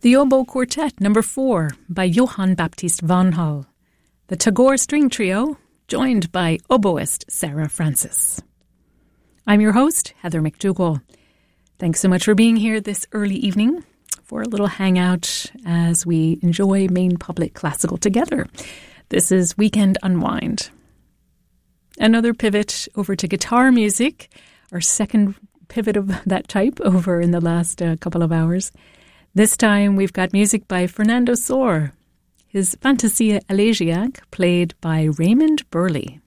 The Oboe Quartet, number 4, by Johann Baptist von Hall. The Tagore String Trio, joined by oboist Sarah Francis. I'm your host, Heather McDougall. Thanks so much for being here this early evening for a little hangout as we enjoy Maine Public Classical together. This is Weekend Unwind. Another pivot over to guitar music, our second pivot of that type over in the last couple of hours. This time we've got music by Fernando Sor, his Fantasia Elegiac played by Raymond Burley.